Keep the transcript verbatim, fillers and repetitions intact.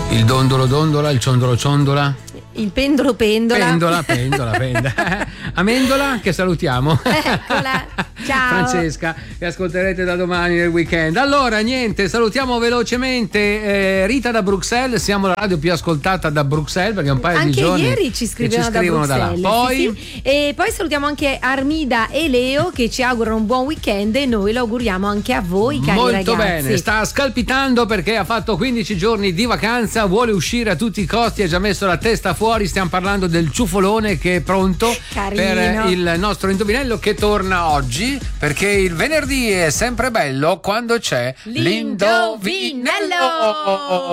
Il dondolo dondola, il ciondolo ciondola. Il pendolo pendola. Pendola, pendola, pendola. Amendola, che salutiamo. Eccola, ciao. Francesca, che ascolterete da domani nel weekend. Allora, niente, salutiamo velocemente eh, Rita da Bruxelles, siamo la radio più ascoltata da Bruxelles, perché un paio anche di giorni ieri ci scrivono, ci scrivono da, da là. Poi sì, sì. E poi salutiamo anche Armida e Leo, che ci augurano un buon weekend, e noi lo auguriamo anche a voi, cari molto ragazzi. bene, sta scalpitando perché ha fatto quindici giorni di vacanza, vuole uscire a tutti i costi, ha già messo la testa fuori. Stiamo parlando del ciufolone che è pronto Carino. per il nostro indovinello, che torna oggi, perché il venerdì è sempre bello quando c'è l'indovinello.